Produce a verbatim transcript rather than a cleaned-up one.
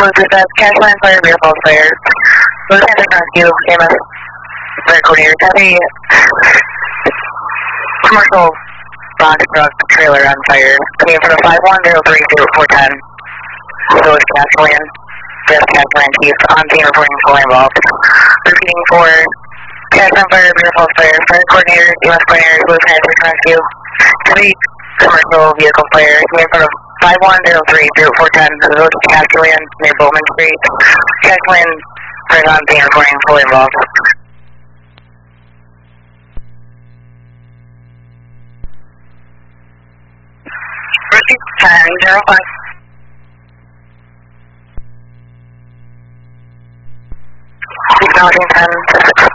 Blue Dispatch, Cashline Fire, Vehicle Fire, Lieutenant Rescue, E M S, Fire Coordinator, have a commercial box truck trailer on fire, coming in front of five one zero three zero four one zero, Village Cashline, Best Cashline Chief, on scene reporting fully involved. Repeating for Cashline Fire, Vehicle Fire, Fire Coordinator, E M S Coordinator, Lieutenant Rescue, have a commercial vehicle fire, coming in front of five one zero three zero four one zero, the Village Cashline, near Bowman Street. Cashline, right on scene reporting fully involved. ten zero five. Acknowledging ten six.